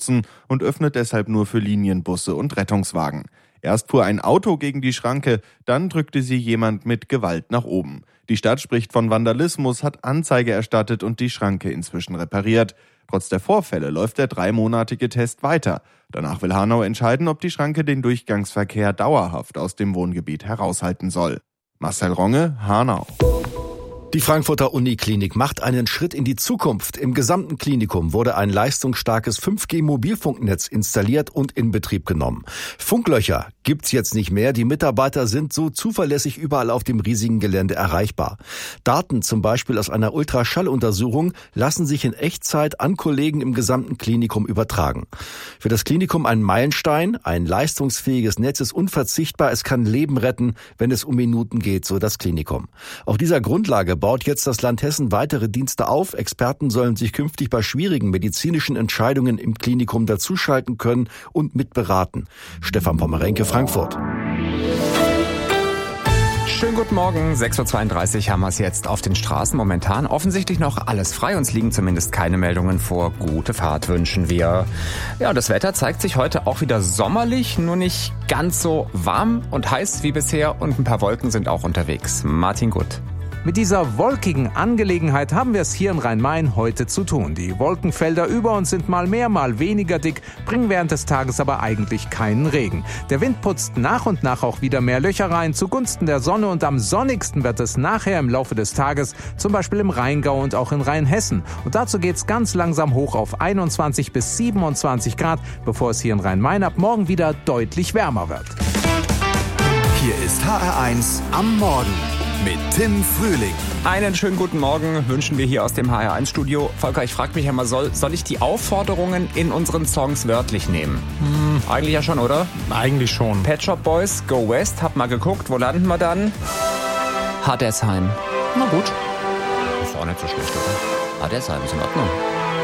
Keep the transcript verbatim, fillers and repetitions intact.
nutzen und öffnet deshalb nur für Linienbusse und Rettungswagen. Erst fuhr ein Auto gegen die Schranke, dann drückte sie jemand mit Gewalt nach oben. Die Stadt spricht von Vandalismus, hat Anzeige erstattet und die Schranke inzwischen repariert. Trotz der Vorfälle läuft der dreimonatige Test weiter. Danach will Hanau entscheiden, ob die Schranke den Durchgangsverkehr dauerhaft aus dem Wohngebiet heraushalten soll. Marcel Ronge, Hanau. Die Frankfurter Uniklinik macht einen Schritt in die Zukunft. Im gesamten Klinikum wurde ein leistungsstarkes fünf G Mobilfunknetz installiert und in Betrieb genommen. Funklöcher gibt's jetzt nicht mehr. Die Mitarbeiter sind so zuverlässig überall auf dem riesigen Gelände erreichbar. Daten zum Beispiel aus einer Ultraschalluntersuchung lassen sich in Echtzeit an Kollegen im gesamten Klinikum übertragen. Für das Klinikum ein Meilenstein. Ein leistungsfähiges Netz ist unverzichtbar. Es kann Leben retten, wenn es um Minuten geht, so das Klinikum. Auf dieser Grundlage baut jetzt das Land Hessen weitere Dienste auf. Experten sollen sich künftig bei schwierigen medizinischen Entscheidungen im Klinikum dazuschalten können und mitberaten. Stefan Pommerenke, Frankfurt. Schönen guten Morgen, sechs Uhr zweiunddreißig haben wir es jetzt auf den Straßen. Momentan offensichtlich noch alles frei, uns liegen zumindest keine Meldungen vor. Gute Fahrt wünschen wir. Ja, das Wetter zeigt sich heute auch wieder sommerlich, nur nicht ganz so warm und heiß wie bisher und ein paar Wolken sind auch unterwegs. Martin Gutt. Mit dieser wolkigen Angelegenheit haben wir es hier in Rhein-Main heute zu tun. Die Wolkenfelder über uns sind mal mehr, mal weniger dick, bringen während des Tages aber eigentlich keinen Regen. Der Wind putzt nach und nach auch wieder mehr Löcher rein zugunsten der Sonne und am sonnigsten wird es nachher im Laufe des Tages, zum Beispiel im Rheingau und auch in Rheinhessen. Und dazu geht's ganz langsam hoch auf einundzwanzig bis siebenundzwanzig Grad, bevor es hier in Rhein-Main ab morgen wieder deutlich wärmer wird. Hier ist H R eins am Morgen mit Tim Frühling. Einen schönen guten Morgen wünschen wir hier aus dem H R eins Studio. Volker, ich frage mich ja mal, soll, soll ich die Aufforderungen in unseren Songs wörtlich nehmen? Hm. Eigentlich ja schon, oder? Eigentlich schon. Pet Shop Boys, Go West, hab mal geguckt, wo landen wir dann? Hardesheim. Na gut. Ist auch nicht so schlecht, oder? Hardesheim ist in Ordnung.